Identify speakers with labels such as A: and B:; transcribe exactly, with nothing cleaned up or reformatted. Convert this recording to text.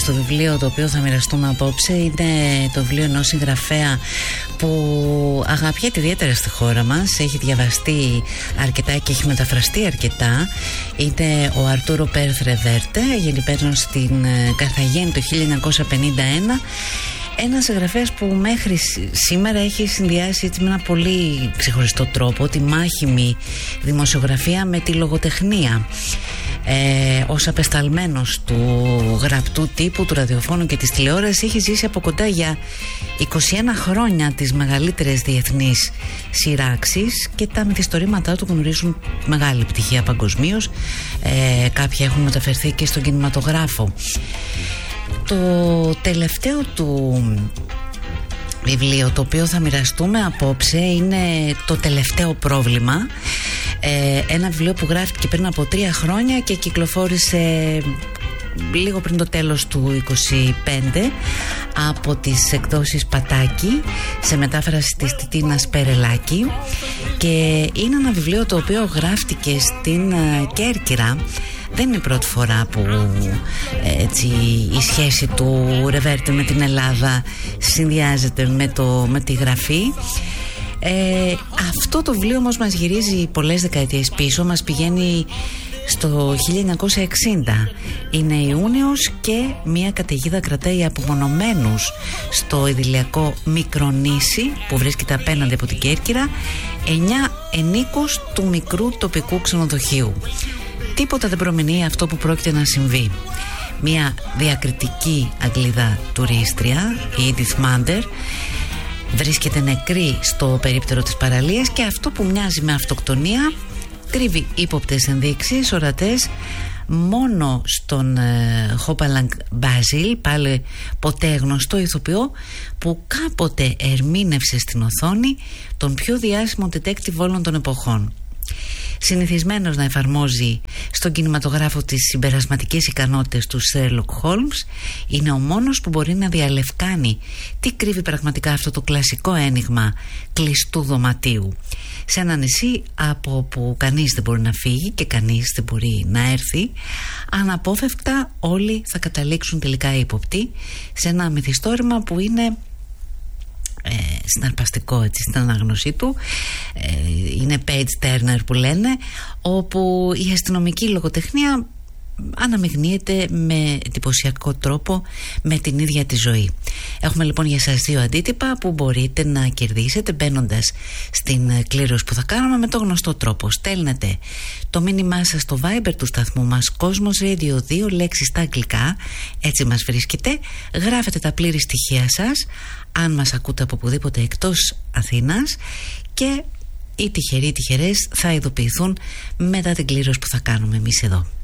A: στο βιβλίο το οποίο θα μοιραστούμε απόψε. Είναι το βιβλίο ενός συγγραφέα που αγαπιέται ιδιαίτερα στη χώρα μας. Έχει διαβαστεί αρκετά και έχει μεταφραστεί αρκετά. Είναι ο Αρτούρο Πέρθ Ρεβέρτε, γεννημένος στην Καρθαγέννη το χίλια εννιακόσια πενήντα ένα. Ένας συγγραφέας που μέχρι σήμερα έχει συνδυάσει με ένα πολύ ξεχωριστό τρόπο τη μάχημη δημοσιογραφία με τη λογοτεχνία. Ε, ως απεσταλμένος του γραπτού τύπου, του ραδιοφώνου και της τηλεόρασης, έχει ζήσει από κοντά για είκοσι ένα χρόνια τις μεγαλύτερες διεθνείς σειράξεις και τα μυθιστορήματά του γνωρίζουν μεγάλη επιτυχία παγκοσμίως. Ε, κάποια έχουν μεταφερθεί και στον κινηματογράφο. Το τελευταίο του βιβλίο, το οποίο θα μοιραστούμε απόψε, είναι Το τελευταίο πρόβλημα. Ε, ένα βιβλίο που γράφτηκε πριν από τρία χρόνια και κυκλοφόρησε λίγο πριν το τέλος του είκοσι πέντε από τις εκδόσεις Πατάκη, σε μετάφραση της Τιτίνας Περελάκη, και είναι ένα βιβλίο το οποίο γράφτηκε στην Κέρκυρα. Δεν είναι η πρώτη φορά που έτσι, η σχέση του Ρεβέρτε με την Ελλάδα συνδυάζεται με, το, με τη γραφή. Ε, αυτό το βιβλίο όμως μας γυρίζει πολλές δεκαετίες πίσω, μας πηγαίνει στο χίλια εννιακόσια εξήντα. Είναι Ιούνιος και μια καταιγίδα κρατάει απομονωμένους στο ιδηλιακό Μικρονήσι που βρίσκεται απέναντι από την Κέρκυρα εννιά ενίκους του μικρού τοπικού ξενοδοχείου. Τίποτα δεν προμηνύει αυτό που πρόκειται να συμβεί. Μια διακριτική Αγγλίδα τουρίστρια, η Edith Mander, βρίσκεται νεκρή στο περίπτερο της παραλίας και αυτό που μοιάζει με αυτοκτονία κρύβει ύποπτες ενδείξεις ορατές μόνο στον ε, Χόπαλανγκ Μπάζιλ, πάλι ποτέ γνωστό ηθοποιό που κάποτε ερμήνευσε στην οθόνη τον πιο διάσημο detective όλων των εποχών. Συνηθισμένος να εφαρμόζει στον κινηματογράφο τις συμπερασματικές ικανότητες του Sherlock Holmes, είναι ο μόνος που μπορεί να διαλευκάνει τι κρύβει πραγματικά αυτό το κλασικό ένιγμα κλειστού δωματίου. Σε ένα νησί από όπου κανείς δεν μπορεί να φύγει και κανείς δεν μπορεί να έρθει, αναπόφευκτα όλοι θα καταλήξουν τελικά ύποπτοι σε ένα μυθιστόρημα που είναι Ε, συναρπαστικό έτσι, στην ανάγνωσή του. ε, είναι page turner που λένε, όπου η αστυνομική λογοτεχνία αναμειγνύεται με εντυπωσιακό τρόπο με την ίδια τη ζωή. Έχουμε λοιπόν για σας δύο αντίτυπα που μπορείτε να κερδίσετε μπαίνοντας στην κλήρωση που θα κάνουμε με το γνωστό τρόπο. Στέλνετε το μήνυμά σας στο Viber του σταθμού μας Cosmos Radio, δύο λέξεις στα αγγλικά, έτσι μας βρίσκετε, γράφετε τα πλήρη στοιχεία σας αν μας ακούτε από οπουδήποτε εκτός Αθήνας, και οι τυχεροί τυχερές θα ειδοποιηθούν μετά την κλήρωση που θα κάνουμε εμείς εδώ.